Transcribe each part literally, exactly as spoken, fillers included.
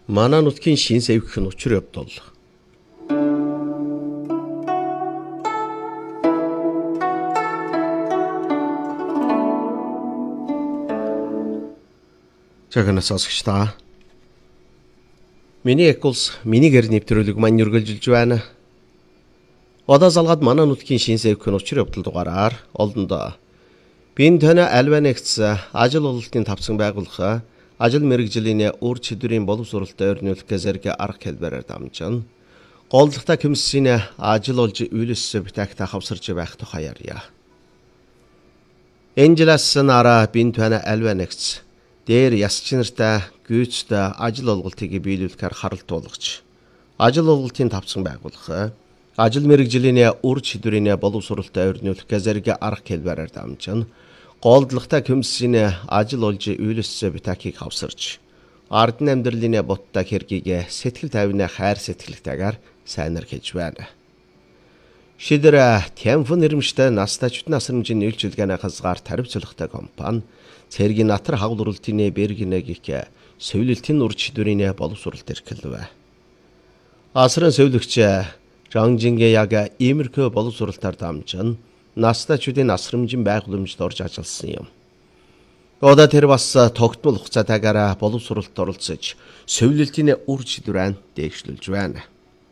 Манай нутгийн шин сэвх нь учир явдал. Чагнаас сонсогч та. Миний эколс миний гэр нэвтрүүлэг маань үргэлжилж байна. Одоо залгаад манай нутгийн шин сэвх нь учир явдал дугаараар олондоо. Бин тань альва нэгц ажил ололтын тавцан байгуулах ажил мэргэжлийн үр чөдрийн боловсролтой өрнүүлэх зэрэг арга хэлбэрээр дамжин голдлогтой комиссийн ажил олж үйлс битагта хавсарч байх тухай ярья. Энжелас нара бин тань альва нэгц дээр ясч нартай гүйцэд ажил олголтыг биелүүлэхээр харалт болгож ажил олголтын тавцан байгуулах ажил мэргэжлийн үр чөдрийн боловсролтой өрнүүлэх зэрэг арга хэлбэрээр дамжин голдлогтой комиссийн ажил олж үйлс битакийг хавсарч ардны амьдралын боттой хэргийг сэтгэл тайвны хайр сэтгэлтэйгээр сайнаар хийж байна. Шидэр Тямфон нэрмжтэй настачд насрамжийн үйлчилгээний хязгаар таривчлахтай компани цэргийн натар хавлуултын бэргинэ гэх сөүлэлтийн ур чөдрийн боловсролт эрхлэв. Асран сөүлэгч Жанжингээ яг иймэрхүү боловсролтоор дамжин настачдын насрамжийн байгууламжид орж ажилласан юм. Одоо тэр бас тогтмол хугацаатайгаар боловсролд оролцож сөүлэлтийн үр чөдрийг дэвшлүүлж байна.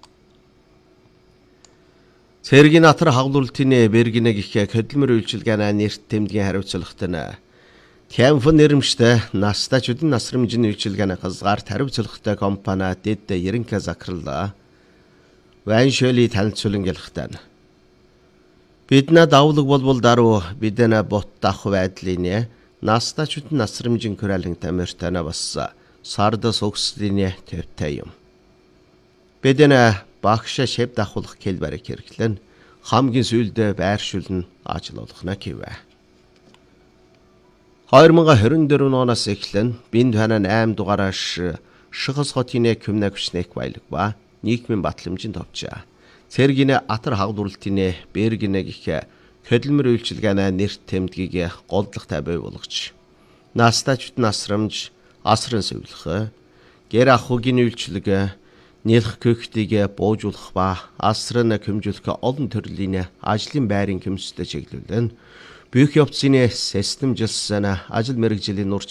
Цэргийн натар хавлуултын бэргинэ гэх хөдөлмөр үйлчилгээний нэрт тэмдгийн хариуцлагт нь Тямфон нэрмжтэй настачдын насрамжийн үйлчилгээний хязгаар таривчлахтай компани дэд ерөнхий захирлаа Ваншөли танилцуулан гэлэхтэн. Биднээ давлаг болбол даруй бидэнэ бот дах байдлын настачд насрамжийн хөрөлн тамиртана бас сардас өгслийн төвтэй юм. Бидэнэ багш шив дахуулах хэлбэрийг хэрэглэн хамгийн сүүлдээ байршуулна ажил олгоно гэвэ. хоёр мың хорин дөрвөн оноос эхлэн бин тань восемь дугаараш Шихас хотын Кюмнагшнек баялаг ба нийгмийн батламжийн товчаа. Цэргийн атар хавлуултын бэргинэ гэх хөдөлмөр үйлчилгээний нэрт тэмдгийг голдлогтой бий болгож настачд насрамж асран сөүлэх гэр ахуйн үйлчилгээ нэлэх көختийг буужуулах ба асран хэмжүүлэх олон төрлийн ажлын байрын хэмжлэлтэй чиглүүлэн бүх явцын системжилсэн ажил мэргэжлийн